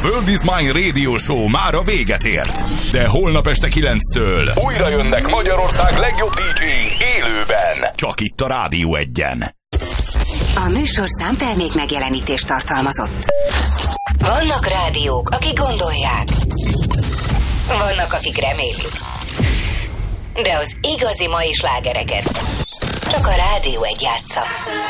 World is Mine Radio Show már a véget ért. De holnap este 9-től újra jönnek Magyarország legjobb DJ-i élőben. Csak itt a Rádió Egyen. A műsorszám termék megjelenítést tartalmazott. Vannak rádiók, akik gondolják. Vannak, akik remélik. De az igazi mai slágereket csak a Rádió Egy játsza.